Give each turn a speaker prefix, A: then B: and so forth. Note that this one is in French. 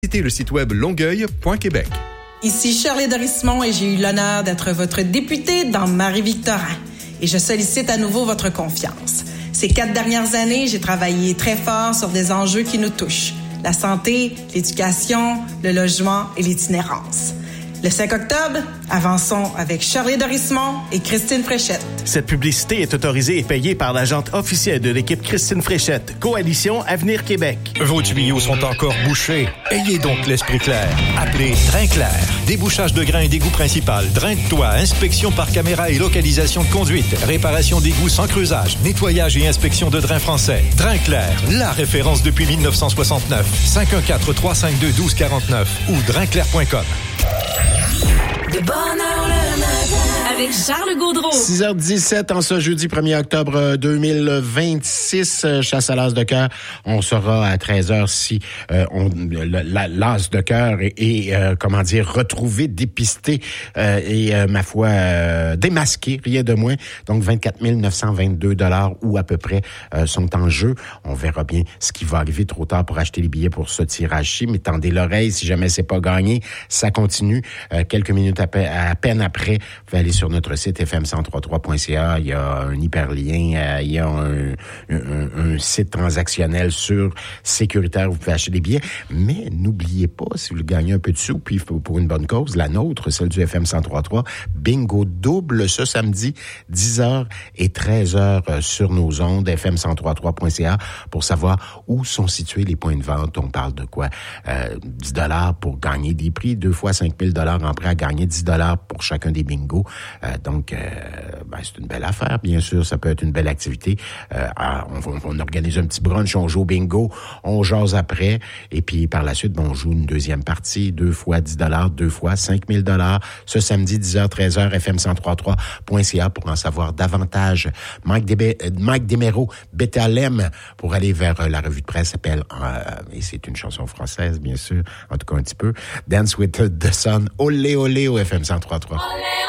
A: Visitez le site web longueuil.québec.
B: Ici Shirley Dorismont et j'ai eu l'honneur d'être votre députée dans Marie-Victorin. Et je sollicite à nouveau votre confiance. Ces 4 dernières années, j'ai travaillé très fort sur des enjeux qui nous touchent. La santé, l'éducation, le logement et l'itinérance. Le 5 octobre, avançons avec Shirley Dorismont et Christine Fréchette.
C: Cette publicité est autorisée et payée par l'agente officielle de l'équipe Christine Fréchette, Coalition Avenir Québec.
D: Vos tuyaux sont encore bouchés? Ayez donc l'esprit clair. Appelez Drain Clair. Débouchage de grains et d'égout principal, drain de toit, inspection par caméra et localisation de conduite, réparation d'égouts sans creusage, nettoyage et inspection de drains français. Drain Clair, la référence depuis 1969. 514-352-1249 ou drainclair.com.
E: De bonne heure le matin avec Charles Gaudreau.
F: 6h17 en ce jeudi 1er octobre 2026. Chasse à l'as de cœur. On saura à 13h si l'as de cœur est retrouvé, dépisté et ma foi démasqué, rien de moins. Donc 24 922 $ ou à peu près sont en jeu. On verra bien ce qui va arriver trop tard pour acheter les billets pour ce tirage-ci. Mais tendez l'oreille si jamais c'est pas gagné. Ça continue. Quelques minutes à peine après, vous pouvez aller sur notre site fm1033.ca. Il y a un hyperlien, il y a un site transactionnel sur sécuritaire où vous pouvez acheter des billets. Mais n'oubliez pas, si vous voulez gagner un peu de sous, puis pour une bonne cause, la nôtre, celle du FM 1033, bingo double ce samedi, 10h et 13h sur nos ondes, fm1033.ca, pour savoir où sont situés les points de vente. On parle de quoi? 10 $ pour gagner des prix, 2 fois 5 000 $ en prêt à gagner 10 $ pour chacun des bingos. Donc, c'est une belle affaire, bien sûr. Ça peut être une belle activité. On organise un petit brunch, on joue au bingo, on jase après, et puis par la suite, on joue une deuxième partie, 2 fois 10 $, 2 fois 5 000 $. Ce samedi, 10h, 13h, fm1033.ca pour en savoir davantage. Mike Desméraud, Bétalem, pour aller vers la revue de presse s'appelle, et c'est une chanson française, bien sûr, en tout cas un petit peu, Dance with the Sun, olé olé au FM 1033.